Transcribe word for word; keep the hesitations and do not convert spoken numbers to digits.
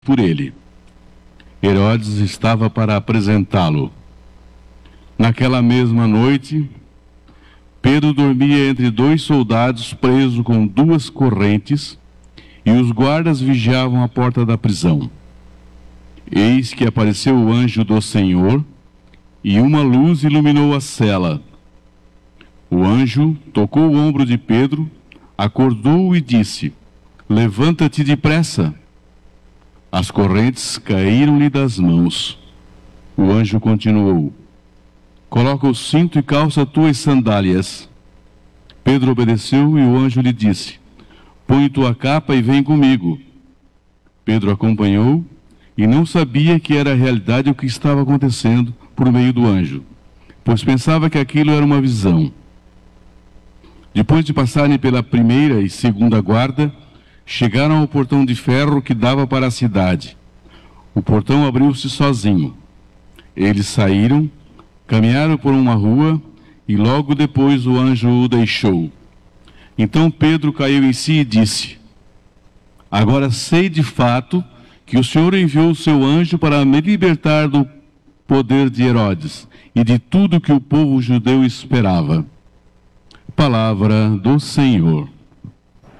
por ele. Herodes estava para apresentá-lo. Naquela mesma noite, Pedro dormia entre dois soldados preso com duas correntes, e os guardas vigiavam a porta da prisão. Eis que apareceu o anjo do Senhor, e uma luz iluminou a cela. O anjo tocou o ombro de Pedro, acordou-o e disse: "Levanta-te depressa." As correntes caíram-lhe das mãos. O anjo continuou: "Coloca o cinto e calça tuas sandálias." Pedro obedeceu e o anjo lhe disse: "Põe tua capa e vem comigo." Pedro acompanhou e não sabia que era realidade o que estava acontecendo por meio do anjo, pois pensava que aquilo era uma visão. Depois de passarem pela primeira e segunda guarda, chegaram ao portão de ferro que dava para a cidade. O portão abriu-se sozinho. Eles saíram, caminharam por uma rua e logo depois o anjo o deixou. Então Pedro caiu em si e disse: "Agora sei de fato que o Senhor enviou o seu anjo para me libertar do poder de Herodes e de tudo que o povo judeu esperava." Palavra do Senhor.